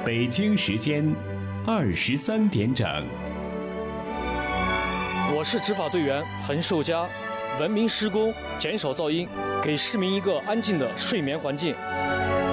北京时间23点整。 我是执法队员彭寿佳，文明施工，减少噪音，给市民一个安静的睡眠环境。